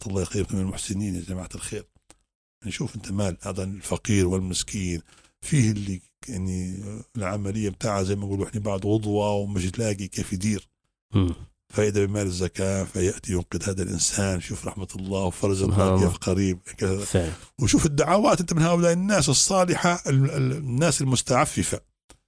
رحمة الله يخيركم من المحسنين يا جماعة الخير. نشوف أنت مال هذا الفقير والمسكين فيه اللي يعني العملية بتاعها زي ما نقولوا إحنا بعد غضوة ومش تلاقي كيف يدير. فإذا بمال الزكاة فيأتي ينقذ هذا الإنسان. شوف رحمة الله وفرج الله كيف قريب. وشوف الدعوات أنت من هؤلاء الناس الصالحة الناس المستعففة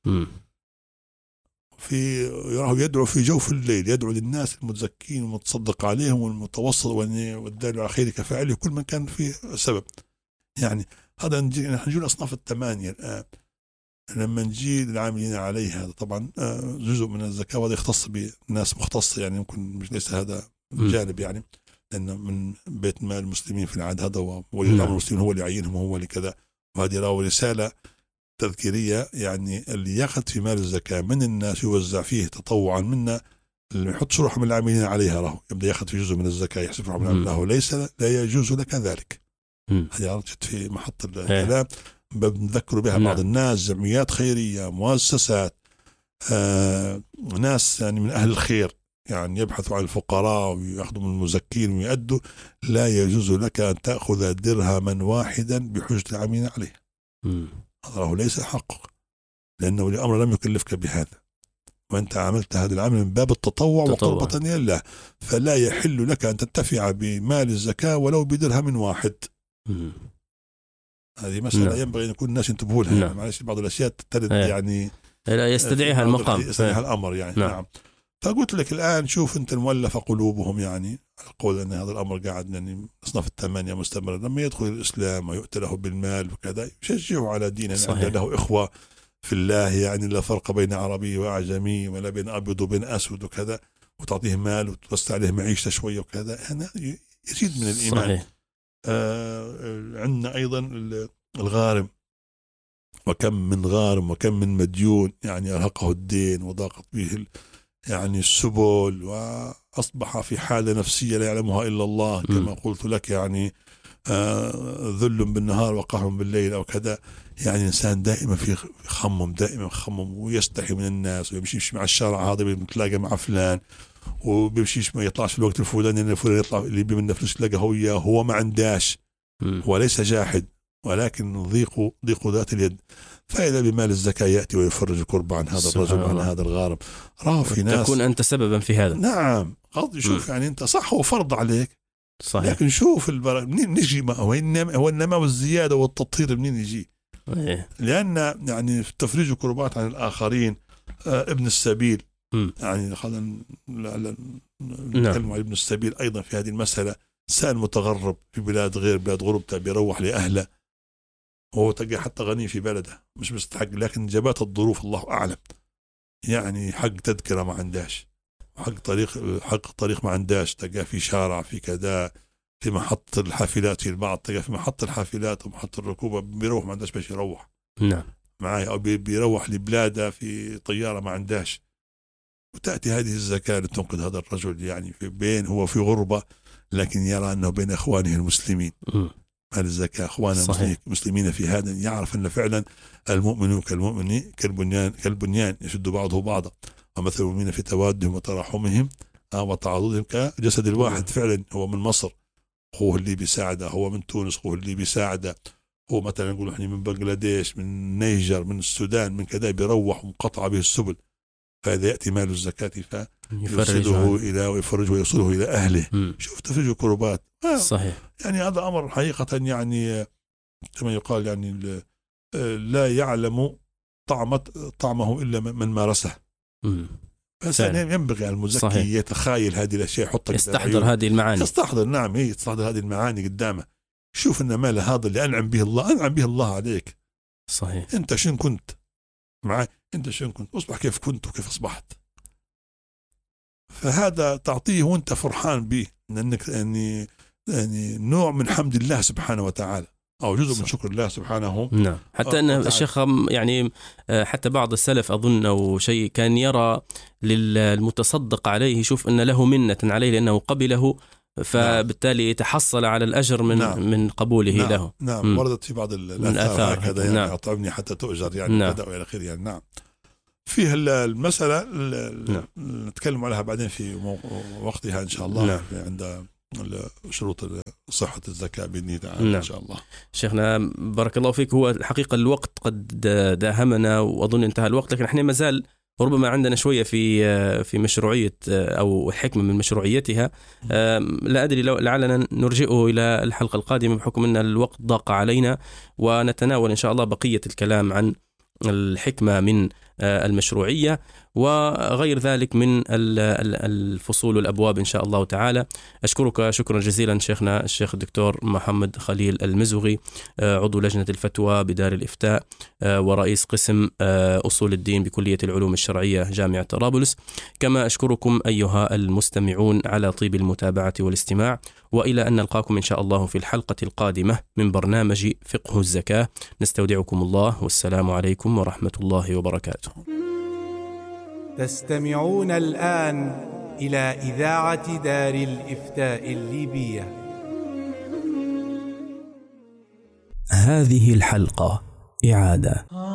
في يدعو في جوف الليل، يدعو للناس المتزكين والمتصدق عليهم والمتوسط والدال على خير كفاعله كل من كان فيه سبب. يعني هذا نجي الأصناف الثمانية الآن. لما نجي العاملين عليها طبعا جزء من الزكاة وهذا يختص بناس مختصة، يعني يمكن مش ليس هذا جانب يعني لأن من بيت مال المسلمين في العادة هذا ولي الأمر المسلمين هو اللي يعينهم هو اللي كذا. وهذه رسالة تذكيرية يعني اللي يأخذ في مال الزكاة من الناس يوزع فيه تطوعا منا اللي يحط شروح من العاملين عليها له يبدأ يأخذ في جزء من الزكاة يحسب شروح من العاملين له ليس لا يجوز لك ذلك. هذه رجت في محط الكلام بنذكر بها بعض الناس جمعيات خيرية مؤسسات ناس يعني من أهل الخير يعني يبحثوا عن الفقراء ويأخذوا من المزكين ويؤدوا. لا يجوز لك أن تأخذ درهما واحدا بحجة العاملين عليه. هذا ليس حقك لأنه الأمر لم يكلفك بهذا وأنت عملت هذا العمل من باب التطوع وقربة إلى الله. فلا يحل لك أن تنتفع بمال الزكاة ولو بدرهم واحد. هذه مسألة ينبغي أن يكون الناس ينتبهوا لها. معلش بعض الأشياء ترد يعني لا يستدعيها المقام يستدعيها الأمر يعني. نعم. فقلت لك الآن شوف أنت المؤلفة قلوبهم يعني أقول أن هذا الأمر قاعد يعني أصناف الثمانية مستمر لما يدخل الإسلام ويؤتى له بالمال وكذا يشجعوا على دينه يعني له إخوة في الله يعني لا فرق بين عربي وأعجمي ولا بين أبيض وبين أسود وكذا وتعطيه مال وتوسع عليه معيشته شوية وكذا هنا يزيد من الإيمان. عندنا أيضا الغارم وكم من غارم وكم من مديون يعني أرهقه الدين وضاقت به يعني السبل وأصبح في حالة نفسية لا يعلمها إلا الله كما قلت لك يعني ذل بالنهار وقهر بالليل أو كذا. يعني إنسان دائما في خمم دائما خمم ويستحي من الناس ويمشيش مع الشارع هذا بيتلاقى مع فلان وبيمشيش ما يطلعش في الوقت الفلاني لأن الفلان يطلع اللي بمنا فلوس تلاقى هو ما عنداش وليس جاحد ولكن ضيق ذات اليد. فإذا بمال الزكاة يأتي ويفرج كرب عن هذا الرجل وعن هذا الغارم. في ناس تكون أنت سببا في هذا. نعم قصدي شوف يعني أنت صح هو فرض عليك صحيح. لكن شوف منين نجي هو النماء والزيادة والتطهير منين يجي لأن يعني في تفريج كربات عن الآخرين ابن السبيل يعني خلينا نتكلم عن ابن السبيل أيضا في هذه المسألة. إنسان متغرب في بلاد غير بلاد غربته بيروح لأهله وهو تلقى حتى غني في بلده مش مستحق لكن جابت الظروف الله أعلم يعني حق تذكرة ما عنداش حق طريق ما عنداش تلقى في شارع في كذا في محط الحافلات في البعض تلقى في محط الحافلات ومحط الركوبة بيروح ما عنداش باش يروح معايا أو بيروح لبلاده في طيارة ما عنداش. وتأتي هذه الزكاة لتنقذ هذا الرجل يعني في بين هو في غربة لكن يرى أنه بين أخوانه المسلمين. مال الزكاة أخواننا المسلمين في هذا يعرف أن فعلا المؤمن كالبنيان يشد بعضه بعضا ومثل المؤمنين في توادهم وتراحمهم وتعاضدهم كجسد الواحد. فعلا هو من مصر أخوه اللي بيساعده هو من تونس أخوه اللي بيساعده هو مثلا نقول احنا من بنغلاديش من النيجر من السودان من كذا بيروح ومقطع به السبل. فإذا يأتي مال الزكاة فيرسله إلى ويفرجه ويوصله إلى أهله. شوف تفرج كربات صحيح. يعني هذا أمر حقيقة يعني كما يقال يعني لا يعلم طعمه إلا من مارسه. ينبغي على المزكي يتخيل هذه الأشياء يحطها يستحضر هذه المعاني يستحضر. نعم يستحضر هذه المعاني قدامه. شوف أن مال هذا اللي أنعم به الله عليك. صحيح. أنت شين كنت معي أنت شين كنت أصبح كيف كنت وكيف أصبحت. فهذا تعطيه وأنت فرحان به لأنك يعني نوع من حمد الله سبحانه وتعالى أو جزء من شكر الله سبحانه. نعم. حتى أن الشيخ يعني حتى بعض السلف أظن أو شيء كان يرى للمتصدق عليه يشوف أن له منة عليه لأنه قبله فبالتالي يتحصل على الأجر من قبوله له. نعم. وردت في بعض الآثار هكذا يعني أطعمني حتى تؤجر يعني كذا وإلى آخره يعني. نعم. فيه المسألة نتكلم عليها بعدين في وقتها إن شاء الله. عند شروط صحة الزكاة بإذن الله تعالى. إن شاء الله. شيخنا بارك الله فيك، هو الحقيقة الوقت قد داهمنا وأظن انتهى الوقت، لكن احنا مازال وربما عندنا شوية في مشروعية أو حكمة من مشروعيتها. لا أدري لعلنا نرجئه إلى الحلقة القادمة بحكم أن الوقت ضاق علينا، ونتناول إن شاء الله بقية الكلام عن الحكمة من المشروعية وغير ذلك من الفصول والأبواب إن شاء الله تعالى. أشكرك شكرا جزيلا شيخنا الشيخ الدكتور محمد خليل المزغي، عضو لجنة الفتوى بدار الإفتاء ورئيس قسم أصول الدين بكلية العلوم الشرعية جامعة طرابلس. كما أشكركم أيها المستمعون على طيب المتابعة والاستماع، وإلى أن نلقاكم إن شاء الله في الحلقة القادمة من برنامج فقه الزكاة. نستودعكم الله، والسلام عليكم ورحمة الله وبركاته. تستمعون الآن إلى إذاعة دار الإفتاء الليبية. هذه الحلقة إعادة